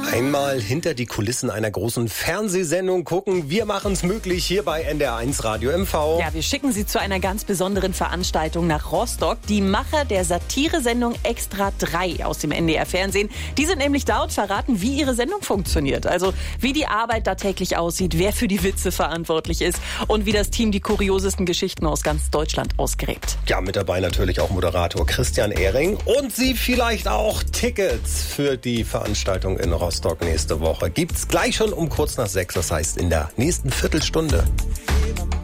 Einmal hinter die Kulissen einer großen Fernsehsendung gucken. Wir machen es möglich hier bei NDR1 Radio MV. Ja, wir schicken Sie zu einer ganz besonderen Veranstaltung nach Rostock. Die Macher der Satiresendung Extra 3 aus dem NDR-Fernsehen, die sind nämlich da und verraten, wie ihre Sendung funktioniert. Also wie die Arbeit da täglich aussieht, wer für die Witze verantwortlich ist und wie das Team die kuriosesten Geschichten aus ganz Deutschland ausgräbt. Ja, mit dabei natürlich auch Moderator Christian Ehring und Sie vielleicht auch Tickets für die Veranstaltung in Rostock nächste Woche. Gibt's gleich schon um kurz nach 6, das heißt in der nächsten Viertelstunde.